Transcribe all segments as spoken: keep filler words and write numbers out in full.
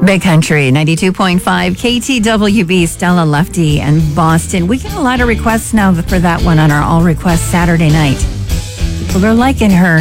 Big Country, ninety-two point five, K T W B, Stella Lefty and Boston. We get a lot of requests now for that one on our All Request Saturday night. People are liking her.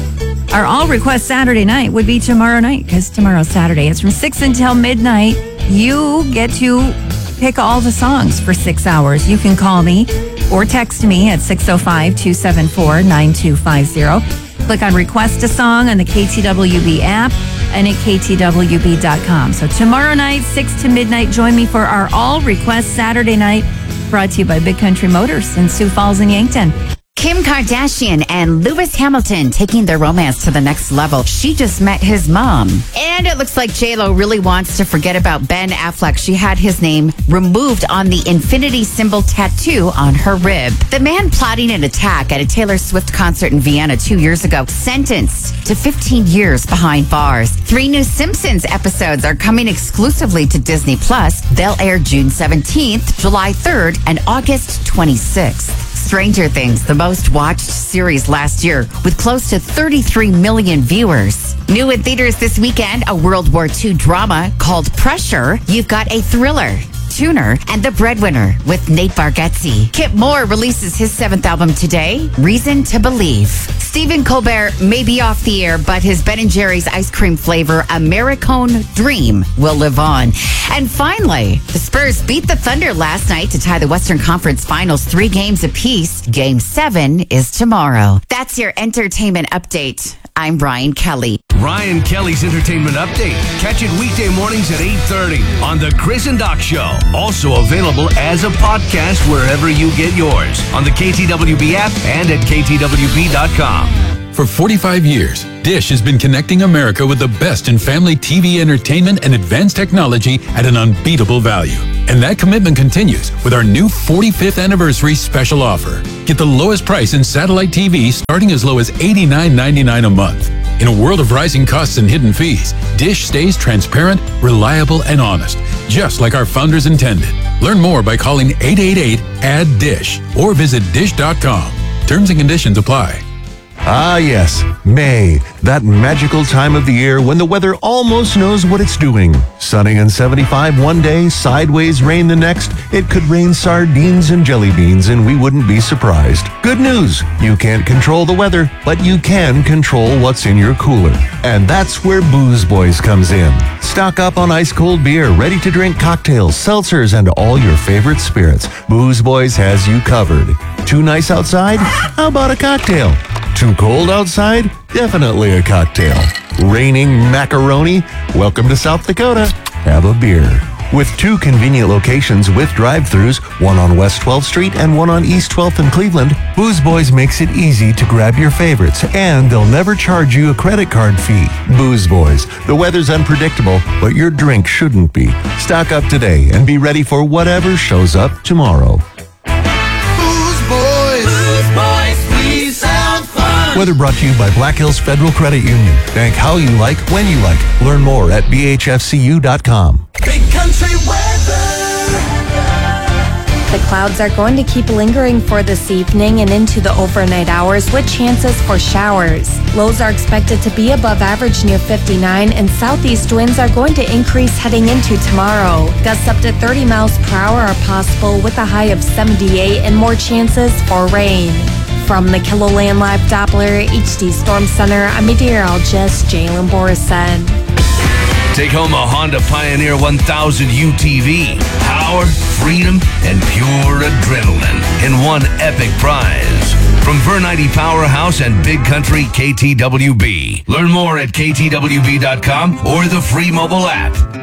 Our All Request Saturday night would be tomorrow night, because tomorrow's Saturday. It's from six until midnight. You get to pick all the songs for six hours. You can call me or text me at six oh five, two seven four, nine two five zero. Click on Request a Song on the K T W B app and at K T W B dot com. So tomorrow night, six to midnight, join me for our All Request Saturday night, brought to you by Big Country Motors in Sioux Falls and Yankton. Kim Kardashian and Lewis Hamilton taking their romance to the next level. She just met his mom. And it looks like J-Lo really wants to forget about Ben Affleck. She had his name removed on the infinity symbol tattoo on her rib. The man plotting an attack at a Taylor Swift concert in Vienna two years ago, sentenced to fifteen years behind bars. Three new Simpsons episodes are coming exclusively to Disney Plus. They'll air June seventeenth, July third, and August twenty-sixth. Stranger Things, the most watched series last year, with close to thirty-three million viewers. New in theaters this weekend, a World War Two drama called Pressure. You've got a thriller, Tuner, and The Breadwinner with Nate Bargatze. Kip Moore releases his seventh album today, Reason to Believe. Stephen Colbert may be off the air, but his Ben and Jerry's ice cream flavor, Americone Dream, will live on. And finally, the Spurs beat the Thunder last night to tie the Western Conference Finals three games apiece. Game seven is tomorrow. That's your entertainment update. I'm Ryan Kelly. Ryan Kelly's Entertainment Update. Catch it weekday mornings at eight thirty on The Chris and Doc Show. Also available as a podcast wherever you get yours on the K T W B app and at K T W B dot com. For forty-five years, Dish has been connecting America with the best in family T V entertainment and advanced technology at an unbeatable value. And that commitment continues with our new forty-fifth anniversary special offer. Get the lowest price in satellite T V starting as low as eighty-nine ninety-nine a month. In a world of rising costs and hidden fees, Dish stays transparent, reliable, and honest, just like our founders intended. Learn more by calling eight eight eight, A D D I S H or visit dish dot com. Terms and conditions apply. Ah, yes, May, that magical time of the year when the weather almost knows what it's doing. Sunny and seventy-five one day, sideways rain the next. It could rain sardines and jelly beans and we wouldn't be surprised. Good news, you can't control the weather, but you can control what's in your cooler. And that's where Booze Boys comes in. Stock up on ice-cold beer, ready-to-drink cocktails, seltzers, and all your favorite spirits. Booze Boys has you covered. Too nice outside? How about a cocktail? Too cold outside? Definitely a cocktail. Raining macaroni? Welcome to South Dakota. Have a beer. With two convenient locations with drive-thrus, one on West twelfth Street and one on East twelfth in Cleveland, Booze Boys makes it easy to grab your favorites, and they'll never charge you a credit card fee. Booze Boys. The weather's unpredictable, but your drink shouldn't be. Stock up today and be ready for whatever shows up tomorrow. Booze Boys. Booze Boys, we sound fun. Weather brought to you by Black Hills Federal Credit Union. Bank how you like, when you like. Learn more at B H F C U dot com. Big Country weather. The clouds are going to keep lingering for this evening and into the overnight hours with chances for showers. Lows are expected to be above average near fifty-nine, and southeast winds are going to increase heading into tomorrow. Gusts up to thirty miles per hour are possible with a high of seventy-eight and more chances for rain. From the KILOLAND Live Doppler H D Storm Center, I'm meteorologist Jalen Borison. Take home a Honda Pioneer one thousand U T V. Power, freedom, and pure adrenaline in one epic prize. From Vernite Powerhouse and Big Country K T W B. Learn more at K T W B dot com or the free mobile app.